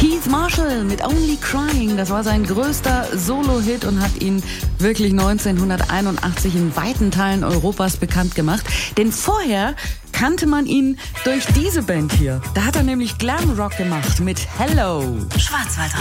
Keith Marshall mit Only Crying, das war sein größter Solo-Hit und hat ihn wirklich 1981 in weiten Teilen Europas bekannt gemacht. Denn vorher kannte man ihn durch diese Band hier. Da hat er nämlich Glam Rock gemacht mit Hello. Schwarzwald